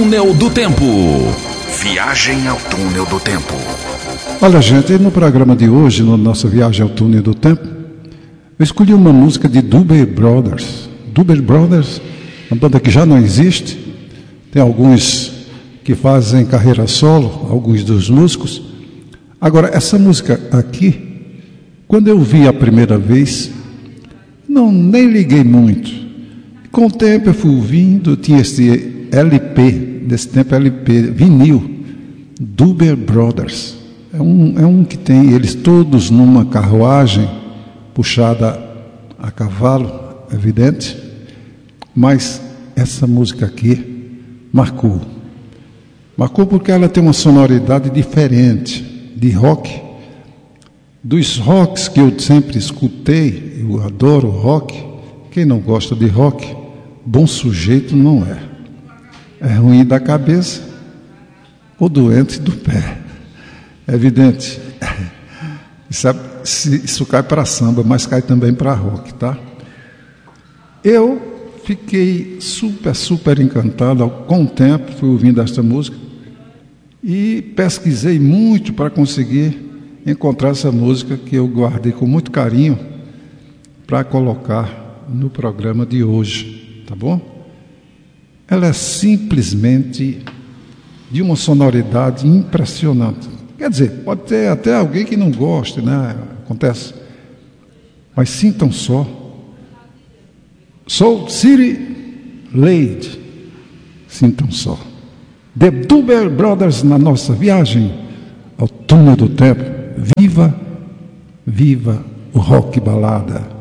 Túnel do Tempo. Viagem ao Túnel do Tempo. Olha, gente, no programa de hoje, na nossa viagem ao Túnel do Tempo, eu escolhi uma música de Doobie Brothers. Doobie Brothers, uma banda que já não existe. Tem alguns que fazem carreira solo, alguns dos músicos. Agora, essa música aqui, quando eu vi a primeira vez, nem liguei muito. Com o tempo eu fui ouvindo, tinha esse LP, desse tempo LP, vinil, Doobie Brothers. É um que tem eles todos numa carruagem puxada a cavalo, evidente, mas essa música aqui marcou porque ela tem uma sonoridade diferente de rock, dos rocks que eu sempre escutei. Eu adoro rock. Quem não gosta de rock, bom sujeito não é. É ruim da cabeça ou doente do pé. É evidente. Isso cai para samba, mas cai também para rock, tá? Eu fiquei super encantado. Com o tempo fui ouvindo esta música e pesquisei muito para conseguir encontrar essa música que eu guardei com muito carinho para colocar no programa de hoje, tá bom? Ela é simplesmente de uma sonoridade impressionante. Quer dizer, pode ter até alguém que não goste, né? Acontece. Mas sintam só. Soul City Lady. Sintam só. The Doobie Brothers na nossa viagem ao Túnel do Tempo. Viva o rock balada.